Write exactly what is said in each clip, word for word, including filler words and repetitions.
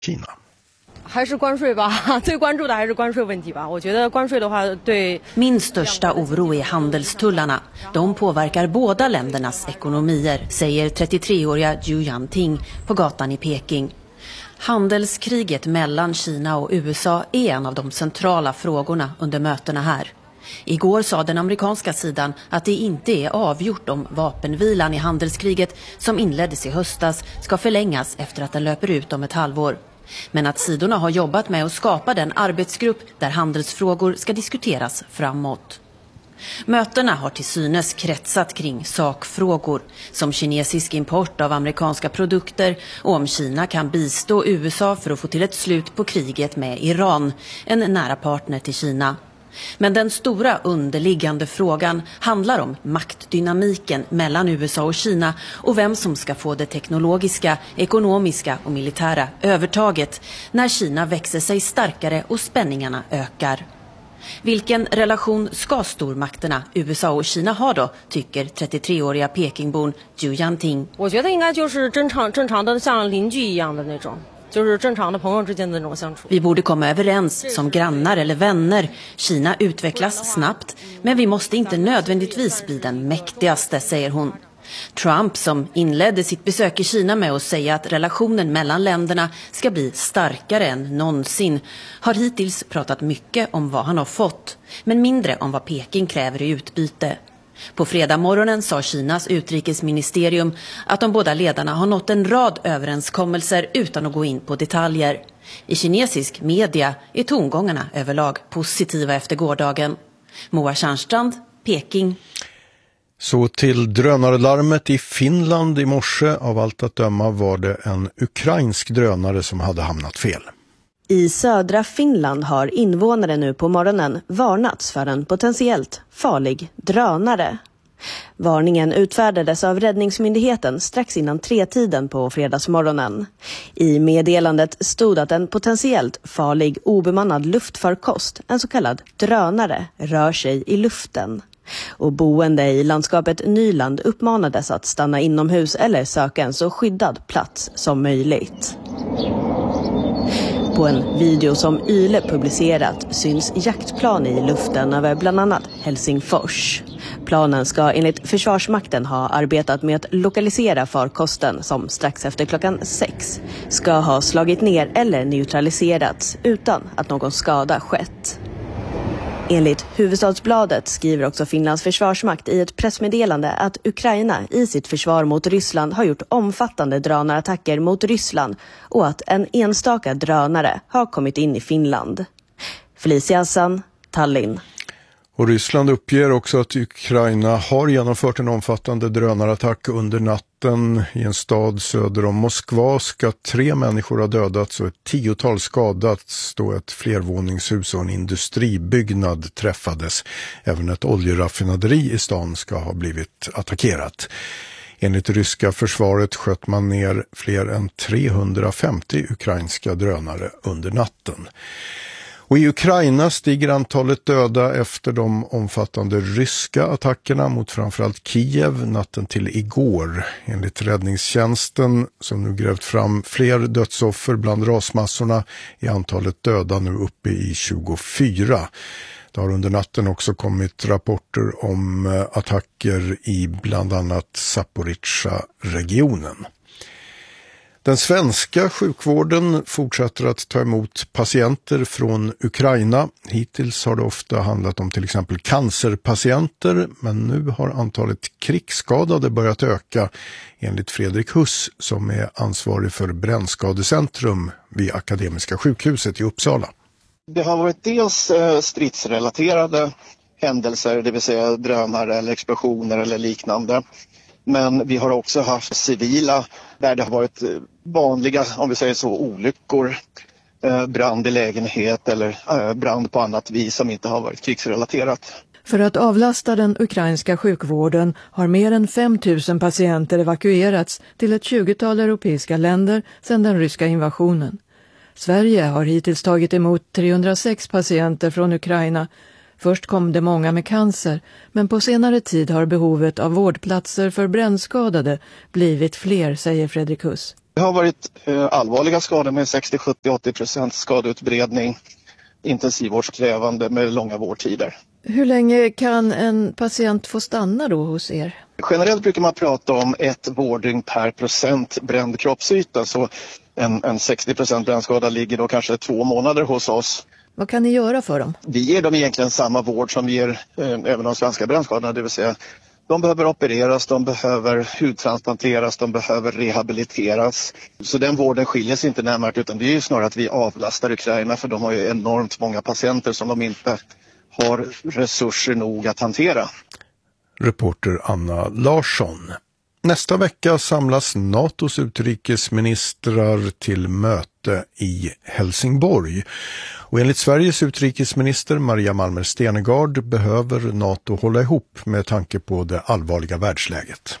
Kina. 还是关税吧，最关注的还是关税问题吧。我觉得关税的话对 Min största oro är handelstullarna. De påverkar båda ländernas ekonomier, säger trettiotre-åriga Zhu Yanting på gatan i Peking. Handelskriget mellan Kina och U S A är en av de centrala frågorna under mötena här. Igår sa den amerikanska sidan att det inte är avgjort om vapenvilan i handelskriget som inleddes i höstas ska förlängas efter att den löper ut om ett halvår. Men att sidorna har jobbat med att skapa den arbetsgrupp där handelsfrågor ska diskuteras framåt. Mötena har till synes kretsat kring sakfrågor som kinesisk import av amerikanska produkter och om Kina kan bistå U S A för att få till ett slut på kriget med Iran, en nära partner till Kina. Men den stora underliggande frågan handlar om maktdynamiken mellan U S A och Kina och vem som ska få det teknologiska, ekonomiska och militära övertaget när Kina växer sig starkare och spänningarna ökar. Vilken relation ska stormakterna U S A och Kina ha då, tycker trettiotre-åriga Pekingborn Zhu Yanting. 我觉得应该就是正常正常的像邻居一样的那种。 就是正常的朋友之间的那种相处. Vi borde komma överens som grannar eller vänner. Kina utvecklas snabbt, men vi måste inte nödvändigtvis bli den mäktigaste, säger hon. Trump, som inledde sitt besök i Kina med att säga att relationen mellan länderna ska bli starkare än någonsin, har hittills pratat mycket om vad han har fått, men mindre om vad Peking kräver i utbyte. På fredag morgonen sa Kinas utrikesministerium att de båda ledarna har nått en rad överenskommelser utan att gå in på detaljer. I kinesisk media är tongångarna överlag positiva efter gårdagen. Moa Tjärnstrand, Peking. Så till drönarlarmet i Finland i morse. Av allt att döma var det en ukrainsk drönare som hade hamnat fel. I södra Finland har invånare nu på morgonen varnats för en potentiellt farlig drönare. Varningen utfärdades av räddningsmyndigheten strax innan tretiden på fredagsmorgonen. I meddelandet stod att en potentiellt farlig obemannad luftfarkost, en så kallad drönare, rör sig i luften. Och boende i landskapet Nyland uppmanades att stanna inomhus eller söka en så skyddad plats som möjligt. På en video som Yle publicerat syns jaktplan i luften över bland annat Helsingfors. Planen ska enligt Försvarsmakten ha arbetat med att lokalisera farkosten som strax efter klockan sex ska ha slagit ner eller neutraliserats utan att någon skada skett. Enligt Huvudstadsbladet skriver också Finlands försvarsmakt i ett pressmeddelande att Ukraina i sitt försvar mot Ryssland har gjort omfattande drönarattacker mot Ryssland och att en enstaka drönare har kommit in i Finland. Felicia Hassan, Tallinn. Och Ryssland uppger också att Ukraina har genomfört en omfattande drönarattack under natten i en stad söder om Moskva. Ska tre människor ha dödats och ett tiotal skadats då ett flervåningshus och en industribyggnad träffades. Även ett oljeraffinaderi i stan ska ha blivit attackerat. Enligt ryska försvaret sköt man ner fler än trehundrafemtio ukrainska drönare under natten. Och i Ukraina stiger antalet döda efter de omfattande ryska attackerna mot framförallt Kiev natten till igår. Enligt räddningstjänsten som nu grävt fram fler dödsoffer bland rasmassorna är antalet döda nu uppe i tjugofyra. Det har under natten också kommit rapporter om attacker i bland annat Zaporizjzja-regionen. Den svenska sjukvården fortsätter att ta emot patienter från Ukraina. Hittills har det ofta handlat om till exempel cancerpatienter, men nu har antalet krigsskadade börjat öka enligt Fredrik Huss som är ansvarig för brännskadecentrum vid Akademiska sjukhuset i Uppsala. Det har varit dels stridsrelaterade händelser, det vill säga drönare eller explosioner eller liknande. Men vi har också haft civila där det har varit vanliga, om vi säger så, olyckor, brand i lägenhet eller brand på annat vis som inte har varit krigsrelaterat. För att avlasta den ukrainska sjukvården har mer än fem tusen patienter evakuerats till ett tjugotal europeiska länder sedan den ryska invasionen. Sverige har hittills tagit emot trehundrasex patienter från Ukraina. Först kom det många med cancer, men på senare tid har behovet av vårdplatser för brännskadade blivit fler, säger Fredrik Huss. Det har varit eh, allvarliga skador med sextio, sjuttio, åttio procent skadeutbredning, intensivvårdskrävande med långa vårdtider. Hur länge kan en patient få stanna då hos er? Generellt brukar man prata om ett vårddygn per procent bränd kroppsyta, så en, en sextio procent brännskada ligger då kanske två månader hos oss. Vad kan ni göra för dem? Vi ger dem egentligen samma vård som vi ger eh, även de svenska brännskadorna, det vill säga de behöver opereras, de behöver hudtransplanteras, de behöver rehabiliteras. Så den vården skiljer sig inte närmare, utan det är ju snarare att vi avlastar Ukraina, för de har ju enormt många patienter som de inte har resurser nog att hantera. Reporter Anna Larsson. Nästa vecka samlas NATOs utrikesministrar till möte i Helsingborg. Och enligt Sveriges utrikesminister Maria Malmer Stenergard behöver NATO hålla ihop med tanke på det allvarliga världsläget.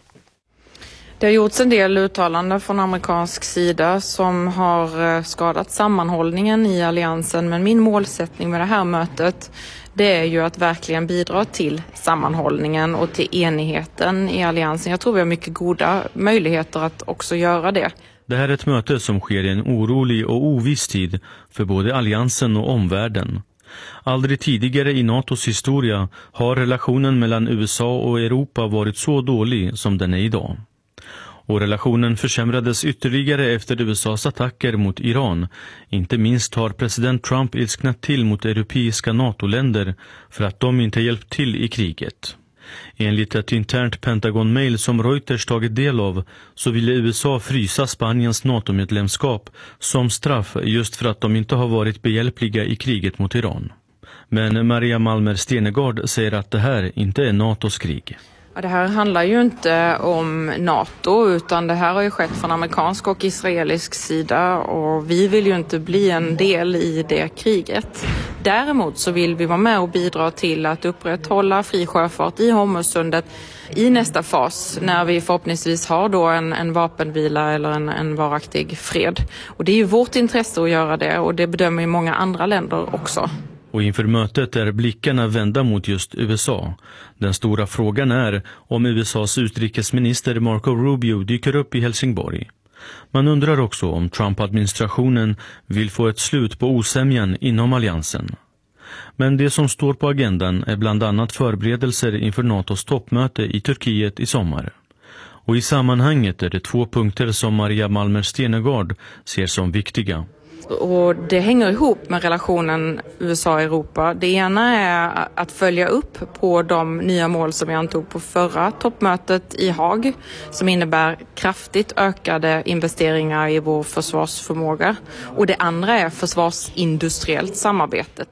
Det har gjorts en del uttalanden från amerikansk sida som har skadat sammanhållningen i alliansen, men min målsättning med det här mötet, det är ju att verkligen bidra till sammanhållningen och till enigheten i alliansen. Jag tror vi har mycket goda möjligheter att också göra det. Det här är ett möte som sker i en orolig och oviss tid för både alliansen och omvärlden. Aldrig tidigare i NATOs historia har relationen mellan U S A och Europa varit så dålig som den är idag. Och relationen försämrades ytterligare efter U S A:s attacker mot Iran. Inte minst har president Trump ilsknat till mot europeiska NATO-länder för att de inte hjälpt till i kriget. Enligt ett internt Pentagon-mail som Reuters tagit del av så ville U S A frysa Spaniens NATO-medlemskap som straff just för att de inte har varit behjälpliga i kriget mot Iran. Men Maria Malmer Stenergard säger att det här inte är NATOs krig. Ja, det här handlar ju inte om NATO, utan det här har ju skett från amerikansk och israelisk sida, och vi vill ju inte bli en del i det kriget. Däremot så vill vi vara med och bidra till att upprätthålla fri sjöfart i Hormuzsundet i nästa fas, när vi förhoppningsvis har då en, en vapenvila eller en, en varaktig fred. Och det är ju vårt intresse att göra det, och det bedömer ju många andra länder också. Och inför mötet är blickarna vända mot just U S A. Den stora frågan är om U S A:s utrikesminister Marco Rubio dyker upp i Helsingborg. Man undrar också om Trump-administrationen vill få ett slut på osämjan inom alliansen. Men det som står på agendan är bland annat förberedelser inför NATOs toppmöte i Turkiet i sommar. Och i sammanhanget är det två punkter som Maria Malmer Stenergard ser som viktiga. Och det hänger ihop med relationen U S A-Europa. Det ena är att följa upp på de nya mål som vi antog på förra toppmötet i Haag, som innebär kraftigt ökade investeringar i vår försvarsförmåga. Och det andra är försvarsindustriellt samarbete.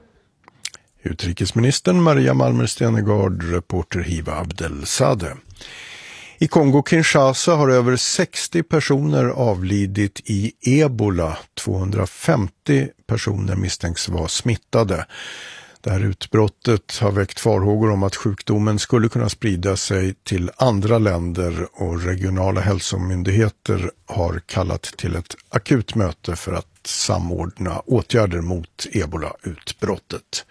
Utrikesministern Maria Malmer Stenergard, reporter Hiva Abdelsade. I Kongo-Kinshasa har över sextio personer avlidit i ebola. tvåhundrafemtio personer misstänks vara smittade. Det här utbrottet har väckt farhågor om att sjukdomen skulle kunna sprida sig till andra länder, och regionala hälsomyndigheter har kallat till ett akut möte för att samordna åtgärder mot ebola-utbrottet.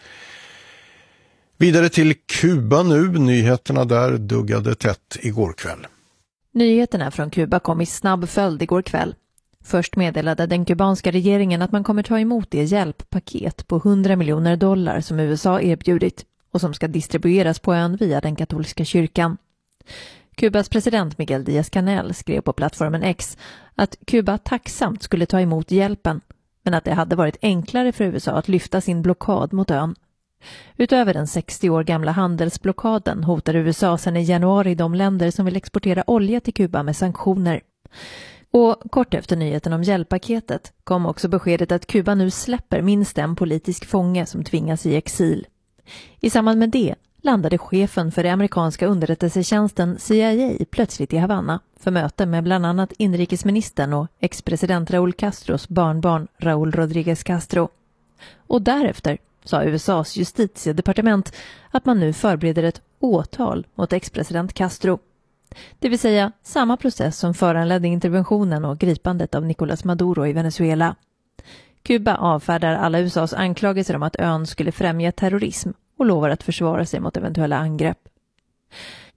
Vidare till Kuba nu. Nyheterna där duggade tätt igår kväll. Nyheterna från Kuba kom i snabb följd igår kväll. Först meddelade den kubanska regeringen att man kommer ta emot det hjälppaket på hundra miljoner dollar som U S A erbjudit och som ska distribueras på ön via den katolska kyrkan. Kubas president Miguel Díaz-Canel skrev på plattformen X att Kuba tacksamt skulle ta emot hjälpen, men att det hade varit enklare för U S A att lyfta sin blockad mot ön. Utöver den sextio år gamla handelsblockaden hotar U S A sedan i januari de länder som vill exportera olja till Kuba med sanktioner. Och kort efter nyheten om hjälppaketet kom också beskedet att Kuba nu släpper minst en politisk fånge som tvingas i exil. I samband med det landade chefen för det amerikanska underrättelsetjänsten C I A plötsligt i Havanna för möte med bland annat inrikesministern och ex-president Raúl Castros barnbarn Raúl Rodríguez Castro. Och därefter sa U S A:s justitiedepartement att man nu förbereder ett åtal mot ex-president Castro. Det vill säga samma process som föranledde interventionen och gripandet av Nicolás Maduro i Venezuela. Kuba avfärdar alla U S A:s anklagelser om att ön skulle främja terrorism och lovar att försvara sig mot eventuella angrepp.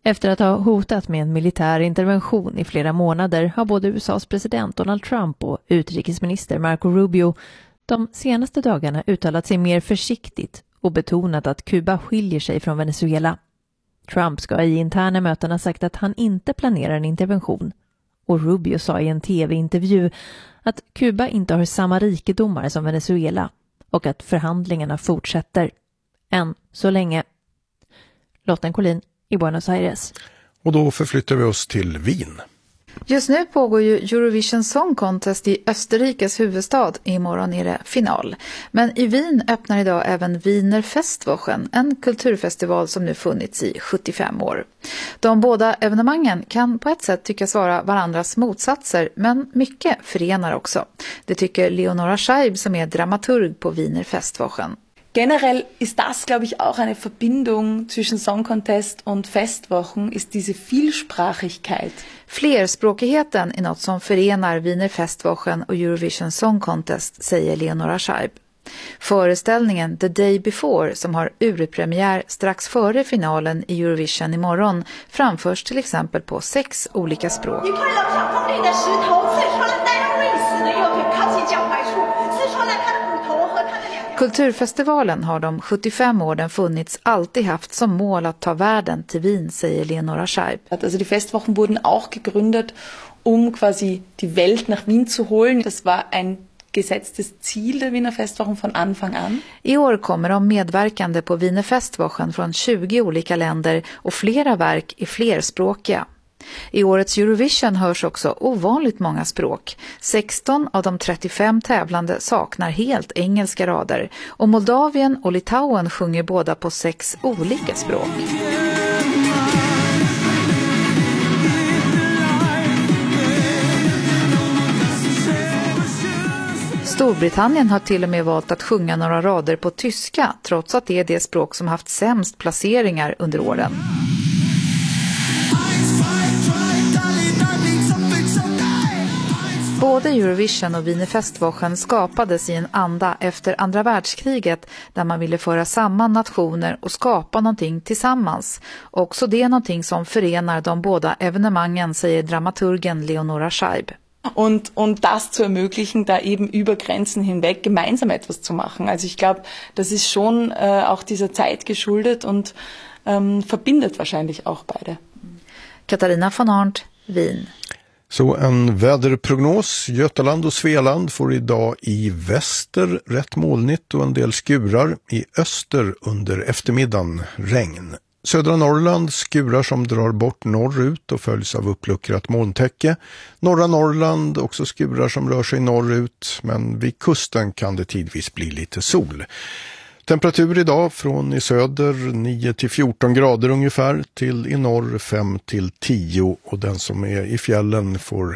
Efter att ha hotat med en militär intervention i flera månader har både U S A:s president Donald Trump och utrikesminister Marco Rubio de senaste dagarna uttalat sig mer försiktigt och betonat att Kuba skiljer sig från Venezuela. Trump ska i interna möten ha sagt att han inte planerar en intervention. Och Rubio sa i en tv-intervju att Kuba inte har samma rikedomar som Venezuela och att förhandlingarna fortsätter. Än så länge. Lotten Collin i Buenos Aires. Och då förflyttar vi oss till Wien. Just nu pågår ju Eurovision Song Contest i Österrikes huvudstad. Imorgon är det final. Men i Wien öppnar idag även Wiener Festwochen, en kulturfestival som nu funnits i sjuttiofem år. De båda evenemangen kan på ett sätt tyckas vara varandras motsatser, men mycket förenar också. Det tycker Leonora Scheib som är dramaturg på Wiener Festwochen. Generell ist das, glaube ich, auch eine Verbindung zwischen Song Contest und Festwochen, ist diese Vielsprachigkeit. Flerspråkigheten är något som förenar Wiener Festwochen och Eurovision Song Contest, säger Leonora Scheib. Föreställningen The Day Before, som har urpremiär strax före finalen i Eurovision imorgon, framförs till exempel på sex olika språk. Kulturfestivalen har de sjuttiofem åren funnits alltid haft som mål att ta världen till Wien, säger Leonora Scheib. Also die Festwochen wurden auch gegründet, um quasi die Welt nach Wien zu holen. Das war ein gesetztes Ziel der Wiener Festwochen von Anfang an. I år kommer de medverkande på Wiener Festwochen från tjugo olika länder och flera verk är flerspråkiga. I årets Eurovision hörs också ovanligt många språk. sexton av de trettiofem tävlande saknar helt engelska rader och Moldavien och Litauen sjunger båda på sex olika språk. Storbritannien har till och med valt att sjunga några rader på tyska, trots att det är det språk som haft sämst placeringar under åren. Både Eurovision och Wiener Festwochen skapades i en anda efter andra världskriget där man ville föra samman nationer och skapa någonting tillsammans. Också det är någonting som förenar de båda evenemangen, säger dramaturgen Leonora Scheib. Und, und das zu ermöglichen, da eben über Grenzen hinweg gemeinsam etwas zu machen. Also ich glaube, das ist schon äh, auch dieser Zeit geschuldet und ähm, verbindet wahrscheinlich auch beide. Katarina von Arndt, Wien. Så en väderprognos. Götaland och Svealand får idag i väster rätt molnigt och en del skurar. I öster under eftermiddagen regn. Södra Norrland skurar som drar bort norrut och följs av uppluckrat molntäcke. Norra Norrland också skurar som rör sig norrut, men vid kusten kan det tidvis bli lite sol. Temperatur idag från i söder nio till fjorton grader ungefär till i norr fem till tio, och den som är i fjällen får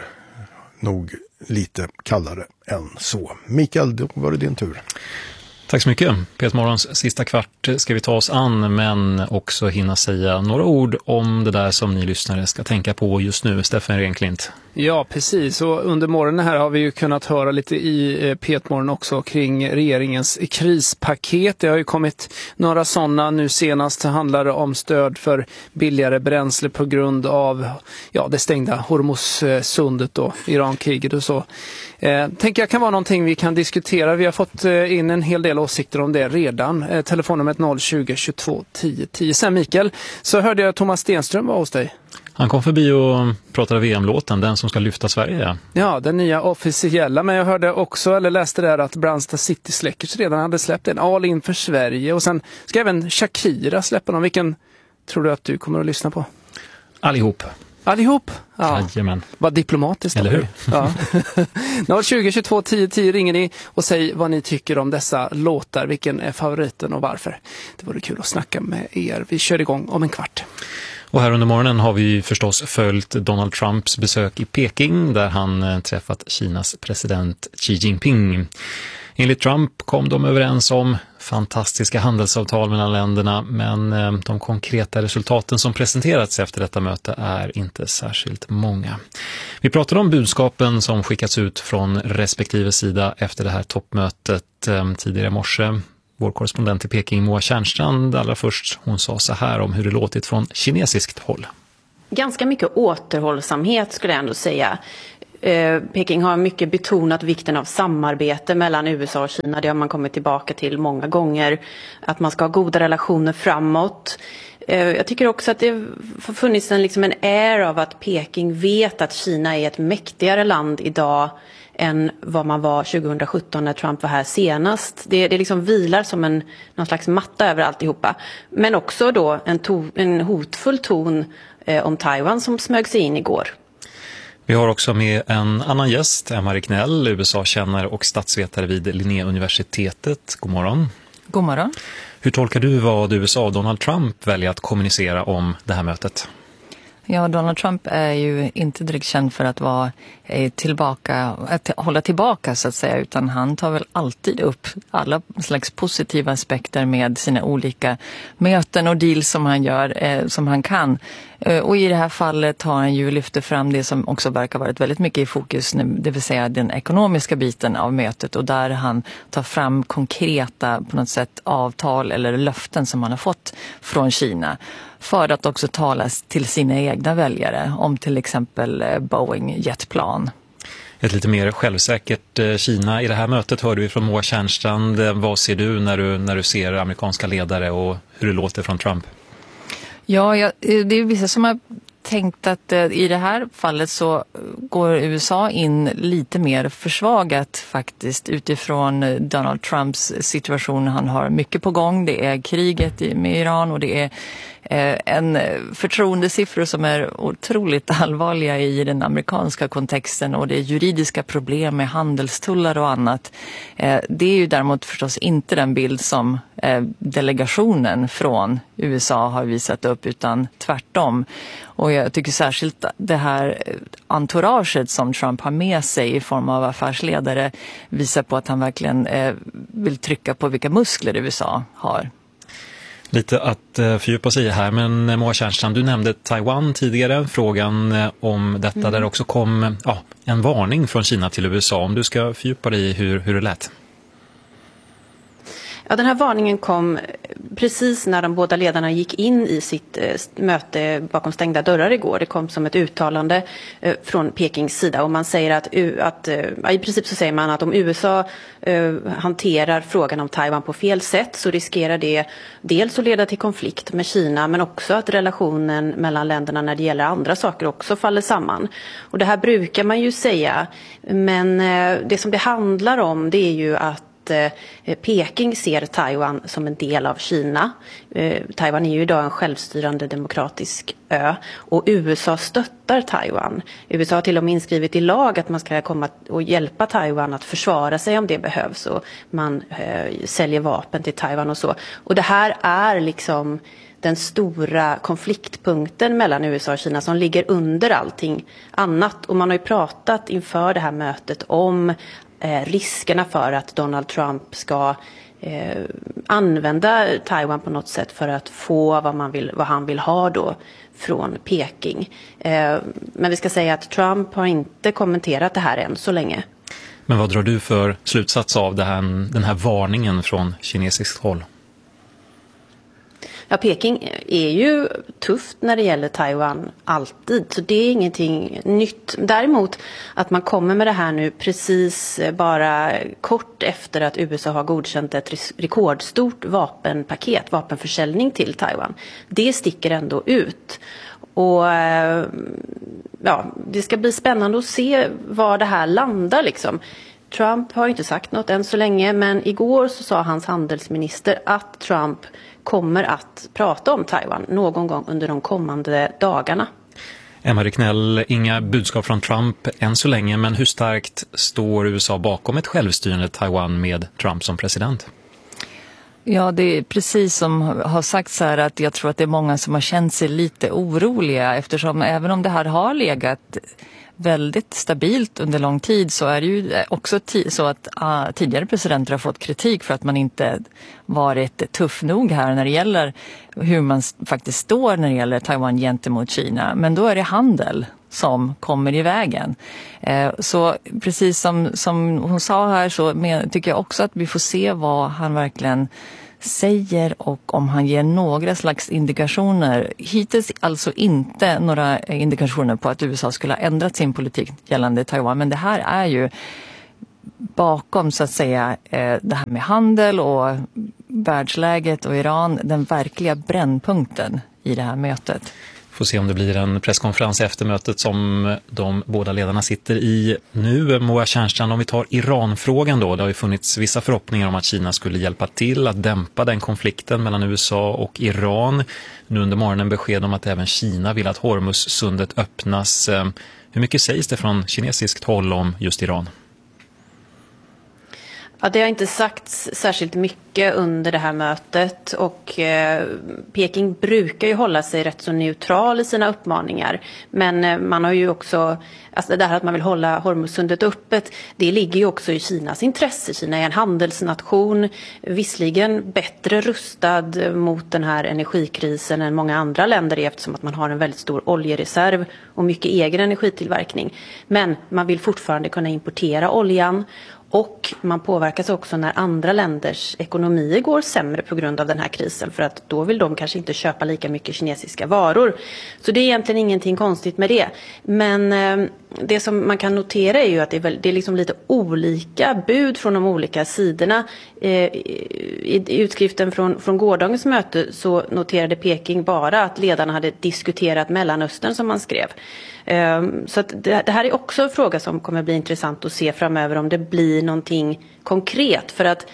nog lite kallare än så. Mikael, då var det din tur. Tack så mycket. P ett Morgons sista kvart ska vi ta oss an, men också hinna säga några ord om det där som ni lyssnare ska tänka på just nu. Steffen Renklint. Ja, precis. Och under morgonen här har vi ju kunnat höra lite i P ett Morgon också kring regeringens krispaket. Det har ju kommit några sådana. Nu senast handlar det om stöd för billigare bränsle på grund av ja, det stängda Hormuzsundet och Irankriget och så. Eh, tänker jag kan vara någonting vi kan diskutera. Vi har fått eh, in en hel del åsikter om det redan. Eh, telefonnumret noll tjugo tjugotvå tio tio. Sen Mikael, så hörde jag Thomas Stenström var hos dig. Han kom förbi och pratade V M-låten, den som ska lyfta Sverige. Ja, ja den nya officiella, men jag hörde också, eller läste där att Brandsta City Släckers redan hade släppt en All In för Sverige. Och sen ska även Shakira släppa någon. Vilken tror du att du kommer att lyssna på? Allihop. Allihop? Ja. Jajamän. Vad diplomatiskt. Eller hur? Ja. noll tjugo tjugotvå tio tio ringer ni och säg vad ni tycker om dessa låtar. Vilken är favoriten och varför? Det vore kul att snacka med er. Vi kör igång om en kvart. Och här under morgonen har vi förstås följt Donald Trumps besök i Peking där han träffat Kinas president Xi Jinping. Enligt Trump kom de överens om fantastiska handelsavtal mellan länderna, men de konkreta resultaten som presenterats efter detta möte är inte särskilt många. Vi pratade om budskapen som skickats ut från respektive sida efter det här toppmötet tidigare i morse. Vår korrespondent i Peking, Moa Tjärnstrand, allra först, hon sa så här om hur det låtit från kinesiskt håll. Ganska mycket återhållsamhet skulle jag ändå säga. Eh, Peking har mycket betonat vikten av samarbete mellan U S A och Kina. Det har man kommit tillbaka till många gånger. Att man ska ha goda relationer framåt. Eh, jag tycker också att det har funnits en, liksom en air av att Peking vet att Kina är ett mäktigare land idag än vad man var tjugohundrasjutton när Trump var här senast. Det, det liksom vilar som en någon slags matta över alltihopa. Men också då en, to, en hotfull ton eh, om Taiwan som smög sig in igår. Vi har också med en annan gäst, Emma Ricknell, U S A-kännare och statsvetare vid Linnéuniversitetet. God morgon. God morgon. Hur tolkar du vad U S A och Donald Trump väljer att kommunicera om det här mötet? Ja, Donald Trump är ju inte direkt känd för att vara tillbaka, att hålla tillbaka så att säga, utan han tar väl alltid upp alla slags positiva aspekter med sina olika möten och deals som han gör, eh, som han kan. Eh, och i det här fallet har han ju lyft fram det som också verkar varit väldigt mycket i fokus, det vill säga den ekonomiska biten av mötet, och där han tar fram konkreta på något sätt avtal eller löften som han har fått från Kina, för att också tala till sina egna väljare om till exempel Boeing jetplan. Ett lite mer självsäkert Kina i det här mötet hörde vi från Moa Tjärnstrand. Vad ser du när du, när du ser amerikanska ledare och hur det låter från Trump? Ja, jag, det är vissa som har tänkt att eh, i det här fallet så går U S A in lite mer försvagat faktiskt utifrån Donald Trumps situation. Han har mycket på gång. Det är kriget med Iran och det är eh, en förtroendesiffror som är otroligt allvarliga i den amerikanska kontexten, och det är juridiska problem med handelstullar och annat. Eh, det är ju däremot förstås inte den bild som eh, delegationen från U S A har visat upp, utan tvärtom. Och jag tycker särskilt det här entouraget som Trump har med sig i form av affärsledare visar på att han verkligen eh, vill trycka på vilka muskler U S A har. Lite att eh, fördjupa sig här, men Moa Tjärnstrand, du nämnde Taiwan tidigare, frågan eh, om detta mm. där också kom ja, en varning från Kina till U S A. Om du ska fördjupa dig i hur, hur det lät. Ja, den här varningen kom precis när de båda ledarna gick in i sitt eh, möte bakom stängda dörrar igår. Det kom som ett uttalande eh, från Pekings sida, och man säger att, att eh, i princip så säger man att om U S A eh, hanterar frågan om Taiwan på fel sätt så riskerar det dels att leda till konflikt med Kina, men också att relationen mellan länderna när det gäller andra saker också faller samman. Och det här brukar man ju säga, men eh, det som det handlar om det är ju att Peking ser Taiwan som en del av Kina. Taiwan är ju idag en självstyrande demokratisk ö, och U S A stöttar Taiwan. U S A har till och med inskrivit i lag att man ska komma och hjälpa Taiwan att försvara sig om det behövs, och man eh, säljer vapen till Taiwan och så. Och det här är liksom den stora konfliktpunkten mellan U S A och Kina som ligger under allting annat, och man har ju pratat inför det här mötet om Eh, riskerna för att Donald Trump ska eh, använda Taiwan på något sätt för att få vad, man vill, vad han vill ha då från Peking. Eh, men vi ska säga att Trump har inte kommenterat det här än så länge. Men vad drar du för slutsats av det här, den här varningen från kinesiskt håll? Ja, Peking är ju tufft när det gäller Taiwan alltid, så det är ingenting nytt. Däremot att man kommer med det här nu precis bara kort efter att U S A har godkänt ett rekordstort vapenpaket, vapenförsäljning till Taiwan, det sticker ändå ut. Och ja, det ska bli spännande att se var det här landar liksom. Trump har inte sagt något än så länge, men igår så sa hans handelsminister att Trump kommer att prata om Taiwan någon gång under de kommande dagarna. Emma Ricknell, inga budskap från Trump än så länge, men hur starkt står U S A bakom ett självstyrande Taiwan med Trump som president? Ja, det är precis som har sagts här, att jag tror att det är många som har känt sig lite oroliga, eftersom även om det här har legat väldigt stabilt under lång tid, så är det ju också t- så att uh, tidigare presidenter har fått kritik för att man inte varit tuff nog här när det gäller hur man faktiskt står när det gäller Taiwan gentemot Kina. Men då är det handel som kommer i vägen. Eh, så precis som, som hon sa här, så men, tycker jag också att vi får se vad han verkligen säger och om han ger några slags indikationer. Hittills alltså inte några indikationer på att U S A skulle ha ändrat sin politik gällande Taiwan, men det här är ju bakom så att säga det här med handel och världsläget och Iran den verkliga brännpunkten i det här mötet. Får se om det blir en presskonferens efter mötet som de båda ledarna sitter i nu. Moa Tjärnstrand, om vi tar Iran-frågan då. Det har ju funnits vissa förhoppningar om att Kina skulle hjälpa till att dämpa den konflikten mellan U S A och Iran. Nu under morgonen besked om att även Kina vill att Hormuzsundet öppnas. Hur mycket sägs det från kinesiskt håll om just Iran? Ja, det har inte sagts särskilt mycket under det här mötet och eh, Peking brukar ju hålla sig rätt så neutral i sina uppmaningar. Men eh, man har ju också, alltså det här att man vill hålla Hormuzsundet öppet, det ligger ju också i Kinas intresse. Kina är en handelsnation, visserligen bättre rustad mot den här energikrisen än många andra länder är, eftersom att man har en väldigt stor oljereserv och mycket egen energitillverkning. Men man vill fortfarande kunna importera oljan. Och man påverkas också när andra länders ekonomier går sämre på grund av den här krisen. För att då vill de kanske inte köpa lika mycket kinesiska varor. Så det är egentligen ingenting konstigt med det. Men eh, det som man kan notera är ju att det är, väl, det är liksom lite olika bud från de olika sidorna. Eh, i, I utskriften från, från gårdagens möte så noterade Peking bara att ledarna hade diskuterat Mellanöstern, som man skrev. Så att det, det här är också en fråga som kommer bli intressant att se framöver, om det blir någonting konkret. För att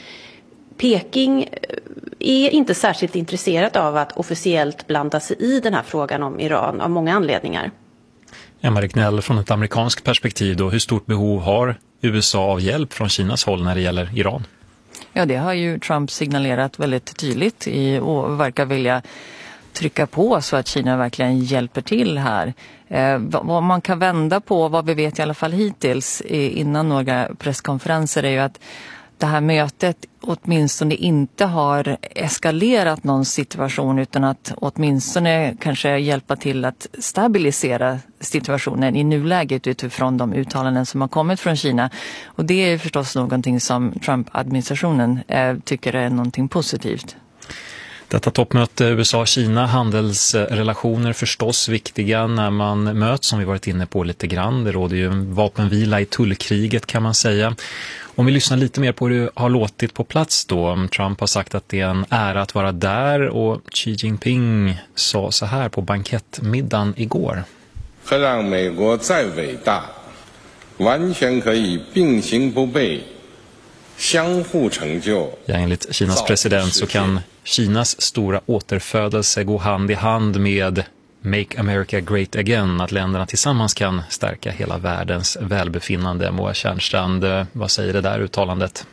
Peking är inte särskilt intresserat av att officiellt blanda sig i den här frågan om Iran av många anledningar. Emma Ricknell, från ett amerikanskt perspektiv då, hur stort behov har U S A av hjälp från Kinas håll när det gäller Iran? Ja, det har ju Trump signalerat väldigt tydligt i, och verkar vilja trycka på så att Kina verkligen hjälper till här. Eh, vad man kan vända på, vad vi vet i alla fall hittills eh, innan några presskonferenser, är ju att det här mötet åtminstone inte har eskalerat någon situation, utan att åtminstone kanske hjälpa till att stabilisera situationen i nuläget utifrån de uttalanden som har kommit från Kina. Och det är förstås någonting som Trump-administrationen eh, tycker är någonting positivt. Detta toppmöte U S A-Kina, handelsrelationer förstås viktiga när man möts, som vi varit inne på lite grann. Det råder ju en vapenvila i tullkriget, kan man säga. Om vi lyssnar lite mer på hur det har låtit på plats då. Trump har sagt att det är en ära att vara där, och Xi Jinping sa så här på bankettmiddagen igår. Ja, enligt Kinas president så kan Kinas stora återfödelse gå hand i hand med Make America Great Again, att länderna tillsammans kan stärka hela världens välbefinnande. Moa Tjärnstrand, vad säger det där uttalandet?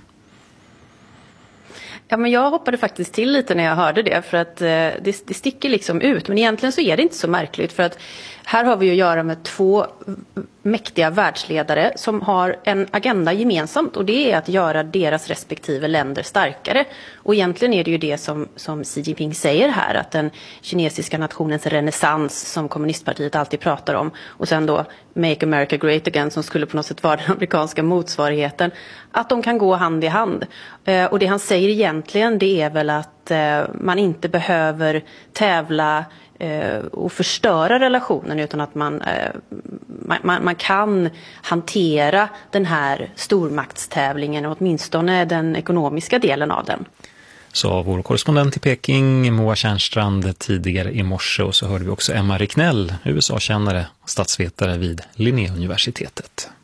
Ja, men jag hoppade faktiskt till lite när jag hörde det, för att eh, det, det sticker liksom ut. Men egentligen så är det inte så märkligt, för att här har vi att göra med två mäktiga världsledare som har en agenda gemensamt, och det är att göra deras respektive länder starkare. Och egentligen är det ju det som, som Xi Jinping säger här, att den kinesiska nationens renässans, som kommunistpartiet alltid pratar om, och sen då Make America Great Again, som skulle på något sätt vara den amerikanska motsvarigheten, att de kan gå hand i hand. Eh, och det han säger egentligen, det är väl att eh, man inte behöver tävla och förstöra relationen, utan att man, man, man kan hantera den här stormaktstävlingen, åtminstone den ekonomiska delen av den. Så vår korrespondent i Peking, Moa Tjärnstrand, tidigare i morse, och så hörde vi också Emma Ricknell, U S A-kännare och statsvetare vid Linnéuniversitetet.